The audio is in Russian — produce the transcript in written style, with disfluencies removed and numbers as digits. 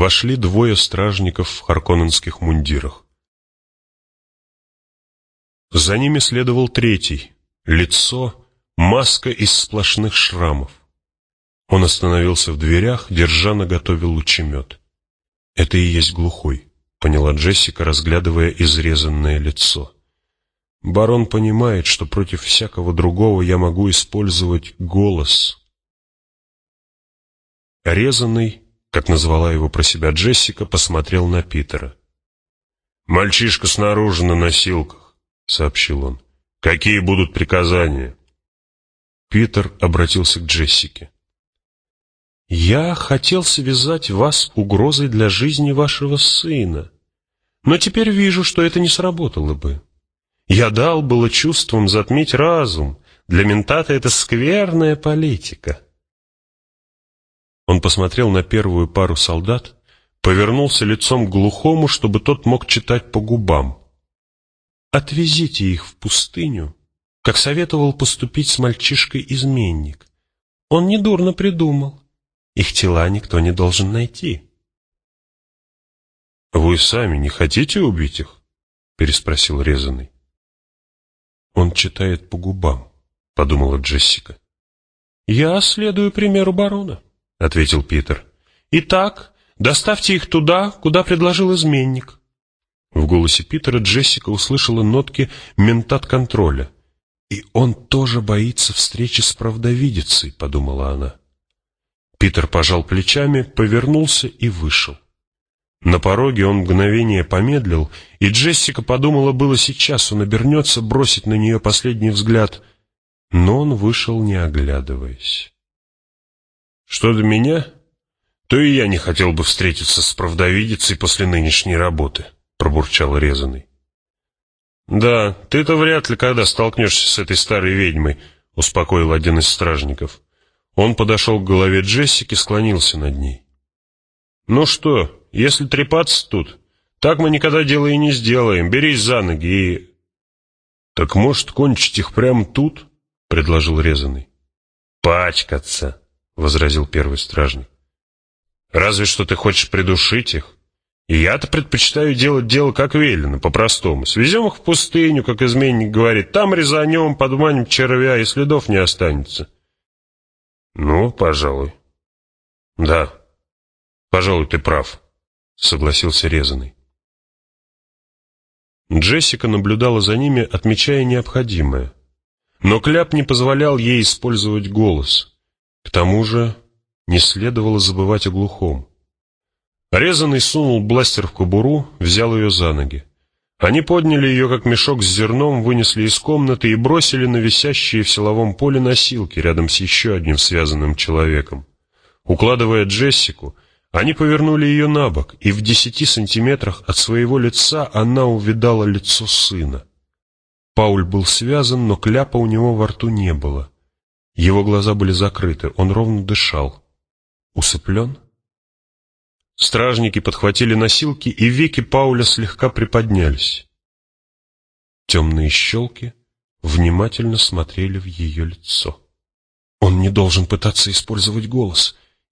вошли двое стражников в харконненских мундирах. За ними следовал третий, лицо, маска из сплошных шрамов. Он остановился в дверях, держа наготове лучемет. «Это и есть глухой», — поняла Джессика, разглядывая изрезанное лицо. «Барон понимает, что против всякого другого я могу использовать голос». Резанный, как назвала его про себя Джессика, посмотрел на Питера. «Мальчишка снаружи на носилках», — сообщил он. «Какие будут приказания?» Питер обратился к Джессике. «Я хотел связать вас угрозой для жизни вашего сына, но теперь вижу, что это не сработало бы. Я дал было чувствам затмить разум. Для ментата это скверная политика». Он посмотрел на первую пару солдат, повернулся лицом к глухому, чтобы тот мог читать по губам. «Отвезите их в пустыню, как советовал поступить с мальчишкой-изменник. Он недурно придумал. Их тела никто не должен найти». «Вы сами не хотите убить их?» — переспросил Резанный. «Он читает по губам», — подумала Джессика. «Я следую примеру барона», — ответил Питер. «Итак, доставьте их туда, куда предложил изменник». В голосе Питера Джессика услышала нотки ментат-контроля. «И он тоже боится встречи с правдовидицей», — подумала она. Питер пожал плечами, повернулся и вышел. На пороге он мгновение помедлил, и Джессика подумала, было сейчас он обернется, бросить на нее последний взгляд, но он вышел, не оглядываясь. «Что до меня, то и я не хотел бы встретиться с правдовидицей после нынешней работы», — пробурчал Резанный. «Да, ты-то вряд ли когда столкнешься с этой старой ведьмой», — успокоил один из стражников. Он подошел к голове Джессики, склонился над ней. «Ну что, если трепаться тут, так мы никогда дела и не сделаем. Берись за ноги и...» «Так, может, кончить их прямо тут?» — предложил Резанный. «Пачкаться», — возразил первый стражник. «Разве что ты хочешь придушить их. И я-то предпочитаю делать дело как велено, по-простому. Свезем их в пустыню, как изменник говорит, там резанем, подманим червя, и следов не останется». «Ну, пожалуй». «Да, пожалуй, ты прав», — согласился Резанный. Джессика наблюдала за ними, отмечая необходимое. Но кляп не позволял ей использовать голос. К тому же не следовало забывать о глухом. Резанный сунул бластер в кобуру, взял ее за ноги. Они подняли ее, как мешок с зерном, вынесли из комнаты и бросили на висящие в силовом поле носилки рядом с еще одним связанным человеком. Укладывая Джессику, они повернули ее на бок, и в 10 сантиметрах от своего лица она увидала лицо сына. Пауль был связан, но кляпа у него во рту не было. Его глаза были закрыты, он ровно дышал. Усыплен? Стражники подхватили носилки, и веки Пауля слегка приподнялись. Темные щелки внимательно смотрели в ее лицо. «Он не должен пытаться использовать голос»,